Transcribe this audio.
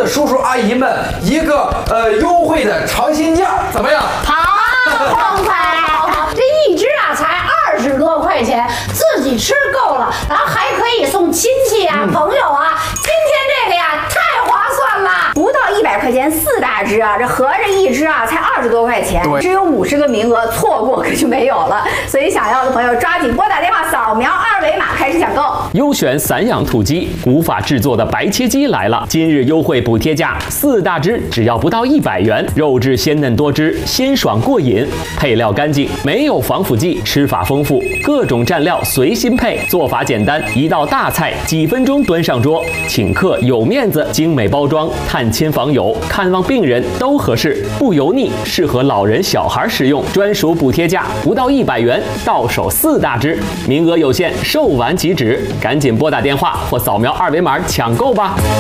叔叔阿姨们一个优惠的尝鲜价，怎么样？ 好，光彩。这一只啊才20多块钱，自己吃够了，然后还可以送亲戚啊、朋友啊。今天这个呀太划算了， 不到100块钱4大只啊，这合着一只啊才20多块钱，只有50个名额，错过可就没有了。所以想要的朋友抓紧拨打电话，扫描2维码开始抢购。 优选散养土鸡，古法制作的白切鸡来了，今日优惠补贴价，4大只只要不到100元，肉质鲜嫩多汁，鲜爽过瘾，配料干净，没有防腐剂，吃法丰富，各种蘸料随心配，做法简单，一道大菜几分钟端上桌，请客有面子，精美包装，探亲访友、看望病人都合适，不油腻，适合老人小孩食用，专属补贴价不到100元，到手4大只，名额有限，售完即止，赶紧拨打电话或扫描2维码抢购吧。